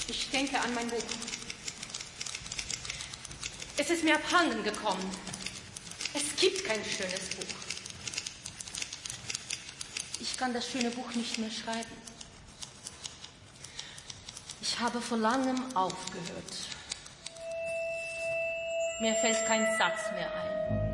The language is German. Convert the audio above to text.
Ich denke an mein Buch. Es ist mir abhanden gekommen. Es gibt kein schönes Buch. Ich kann das schöne Buch nicht mehr schreiben. Ich habe vor langem aufgehört. Mir fällt kein Satz mehr ein.